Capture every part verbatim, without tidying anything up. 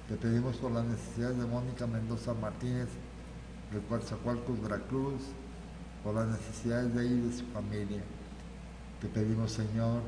Te pedimos por las necesidades de Mónica Mendoza Martínez, de Coatzacoalcos, Veracruz, por las necesidades de ella y de su familia. Te pedimos, Señor,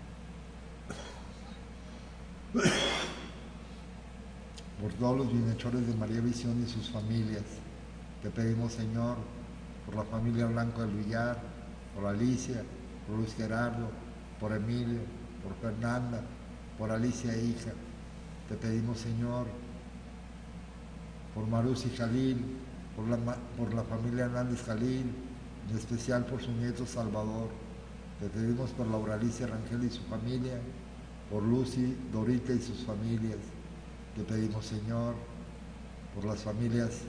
por todos los bienhechores de María Visión y sus familias. Te pedimos, Señor, por la familia Blanco del Villar, por Alicia, por Luis Gerardo, por Emilio, por Fernanda, por Alicia hija. Te pedimos, Señor, por Marusi Jalil, por la, por la familia Hernández Jalil, en especial por su nieto Salvador. Te pedimos por Laura Alicia Rangel y su familia, por Lucy, Dorita y sus familias. Te pedimos, Señor, por las familias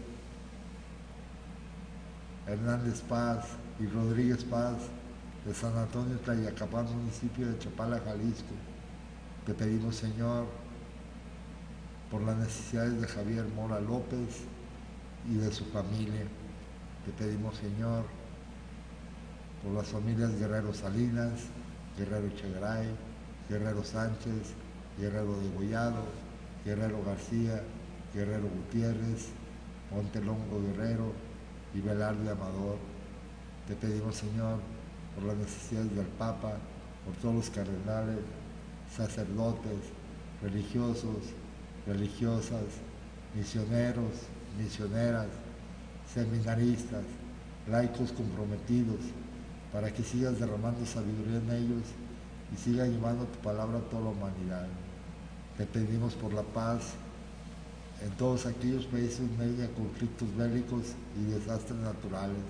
Hernández Paz y Rodríguez Paz de San Antonio Tlayacapán, municipio de Chapala, Jalisco. Te pedimos, Señor, por las necesidades de Javier Mora López y de su familia. Te pedimos, Señor, por las familias Guerrero Salinas, Guerrero Chegaray, Guerrero Sánchez, Guerrero Degollado, Guerrero García, Guerrero Gutiérrez, Montelongo Guerrero y Velarde Amador. Te pedimos, Señor, por las necesidades del Papa, por todos los cardenales, sacerdotes, religiosos, religiosas, misioneros, misioneras, seminaristas, laicos comprometidos, para que sigas derramando sabiduría en ellos y sigas llevando tu palabra a toda la humanidad. Te pedimos por la paz en todos aquellos países en medio de conflictos bélicos y desastres naturales.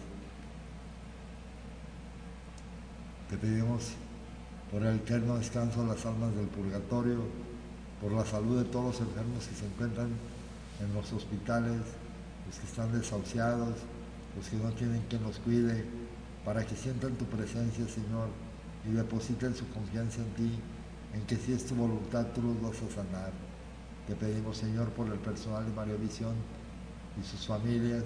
Te pedimos por el eterno descanso de las almas del purgatorio, por la salud de todos los enfermos que se encuentran en los hospitales, los que están desahuciados, los que no tienen quien los cuide, para que sientan tu presencia, Señor, y depositen su confianza en ti, en que si es tu voluntad tú los vas a sanar. Te pedimos, Señor, por el personal de María Visión y sus familias,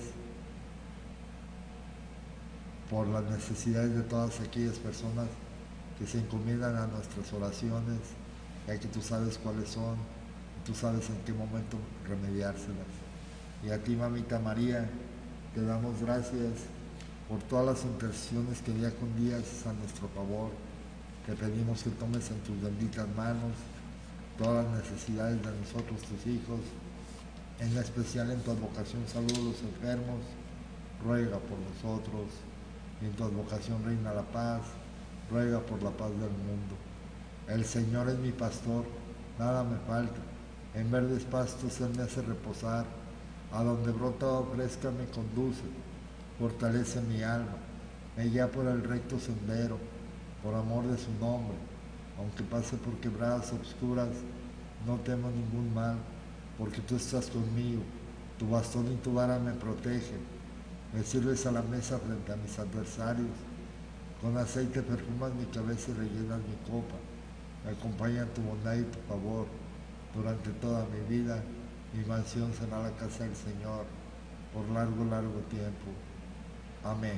por las necesidades de todas aquellas personas que se encomiendan a nuestras oraciones, ya que tú sabes cuáles son, y tú sabes en qué momento remediárselas. Y a ti, Mamita María, te damos gracias por todas las intercesiones que día con día haces a nuestro favor. Te pedimos que tomes en tus benditas manos todas las necesidades de nosotros, tus hijos, en especial en tu advocación salud a los enfermos, ruega por nosotros, y en tu advocación reina la paz, ruega por la paz del mundo. El Señor es mi pastor, nada me falta, en verdes pastos Él me hace reposar, a donde brota agua fresca me conduce, fortalece mi alma, me guía por el recto sendero, por amor de su nombre. Aunque pase por quebradas obscuras, no temo ningún mal, porque tú estás conmigo, tu bastón y tu vara me protegen. Me sirves a la mesa frente a mis adversarios, con aceite perfumas mi cabeza y rellenas mi copa. Me acompaña tu bondad y tu favor. Durante toda mi vida, mi mansión será la casa del Señor, por largo, largo tiempo. Amén.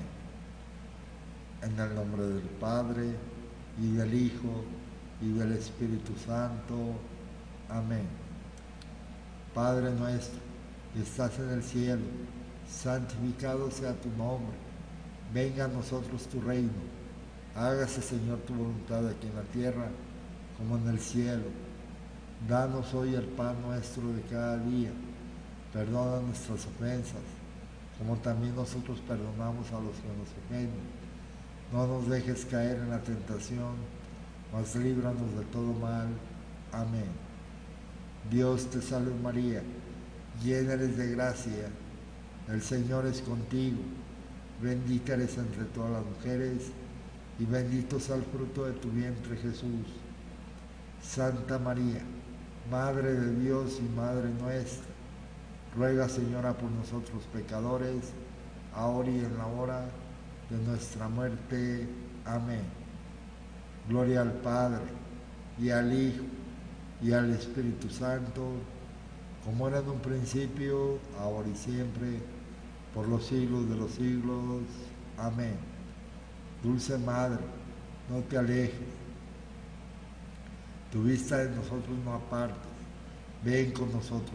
En el nombre del Padre, y del Hijo, y del Espíritu Santo. Amén. Padre nuestro, que estás en el cielo, santificado sea tu nombre. Venga a nosotros tu reino. Hágase, Señor, tu voluntad aquí en la tierra, como en el cielo. Danos hoy el pan nuestro de cada día. Perdona nuestras ofensas, como también nosotros perdonamos a los que nos ofenden. No nos dejes caer en la tentación, mas líbranos de todo mal. Amén. Dios te salve María, llena eres de gracia, el Señor es contigo, bendita eres entre todas las mujeres, y bendito sea el fruto de tu vientre Jesús. Santa María, Madre de Dios y Madre nuestra, ruega, Señora, por nosotros pecadores, ahora y en la hora de nuestra muerte. Amén. Gloria al Padre, y al Hijo, y al Espíritu Santo, como era en un principio, ahora y siempre, por los siglos de los siglos. Amén. Dulce Madre, no te alejes, tu vista de nosotros no apartes, ven con nosotros